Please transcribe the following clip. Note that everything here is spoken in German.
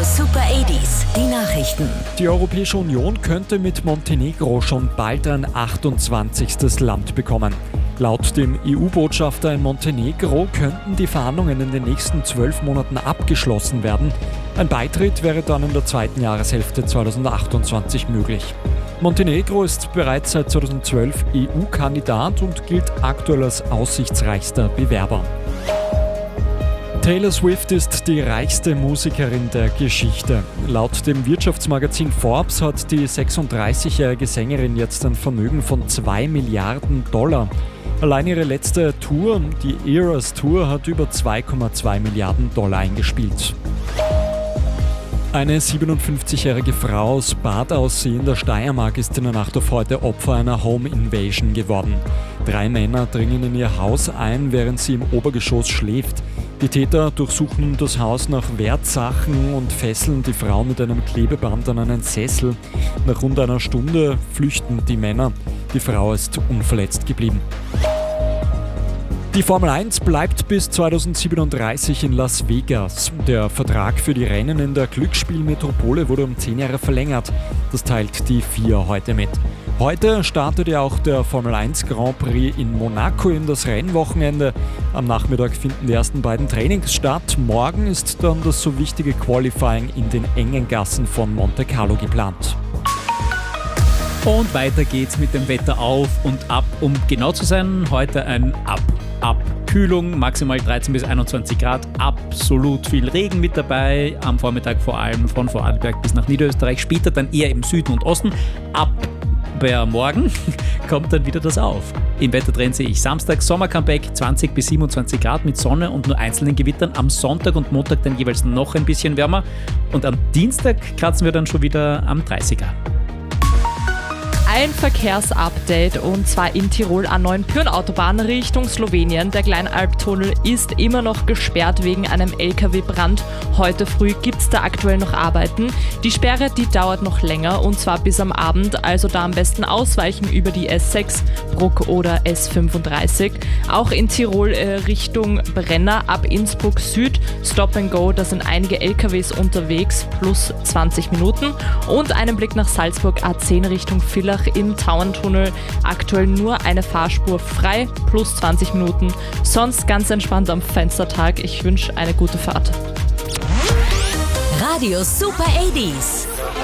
Super 80s, die Nachrichten. Die Europäische Union könnte mit Montenegro schon bald ein 28. Land bekommen. Laut dem EU-Botschafter in Montenegro könnten die Verhandlungen in den nächsten 12 Monaten abgeschlossen werden. Ein Beitritt wäre dann in der zweiten Jahreshälfte 2028 möglich. Montenegro ist bereits seit 2012 EU-Kandidat und gilt aktuell als aussichtsreichster Bewerber. Taylor Swift ist die reichste Musikerin der Geschichte. Laut dem Wirtschaftsmagazin Forbes hat die 36-jährige Sängerin jetzt ein Vermögen von $2 Milliarden. Allein ihre letzte Tour, die Eras Tour, hat über $2,2 Milliarden eingespielt. Eine 57-jährige Frau aus Bad Aussee in der Steiermark ist in der Nacht auf heute Opfer einer Home Invasion geworden. 3 Männer dringen in ihr Haus ein, während sie im Obergeschoss schläft. Die Täter durchsuchen das Haus nach Wertsachen und fesseln die Frau mit einem Klebeband an einen Sessel. Nach rund einer Stunde flüchten die Männer. Die Frau ist unverletzt geblieben. Die Formel 1 bleibt bis 2037 in Las Vegas. Der Vertrag für die Rennen in der Glücksspielmetropole wurde um 10 Jahre verlängert. Das teilt die FIA heute mit. Heute startet ja auch der Formel 1 Grand Prix in Monaco in das Rennwochenende. Am Nachmittag finden die ersten beiden Trainings statt. Morgen ist dann das so wichtige Qualifying in den engen Gassen von Monte Carlo geplant. Und weiter geht's mit dem Wetter auf und ab. Um genau zu sein, heute ein Abkühlung, maximal 13 bis 21 Grad, absolut viel Regen mit dabei. Am Vormittag vor allem von Vorarlberg bis nach Niederösterreich, später dann eher im Süden und Osten. Aber morgen kommt dann wieder das auf. Im Wettertrend sehe ich Samstag Sommer-Comeback, 20 bis 27 Grad mit Sonne und nur einzelnen Gewittern. Am Sonntag und Montag dann jeweils noch ein bisschen wärmer. Und am Dienstag kratzen wir dann schon wieder am 30er. Ein Verkehrsupdate und zwar in Tirol A9 Pyhrn-Autobahn Richtung Slowenien. Der Kleinalptunnel ist immer noch gesperrt wegen einem LKW-Brand. Heute früh gibt es da aktuell noch Arbeiten. Die Sperre, die dauert noch länger und zwar bis am Abend, also da am besten ausweichen über die S6, Bruck oder S35. Auch in Tirol Richtung Brenner ab Innsbruck Süd, Stop and Go, da sind einige LKWs unterwegs, plus 20 Minuten. Und einen Blick nach Salzburg A10 Richtung Villach im Tauerntunnel. Aktuell nur eine Fahrspur frei, plus 20 Minuten. Sonst ganz entspannt am Fenstertag. Ich wünsche eine gute Fahrt. Radio Super 80s.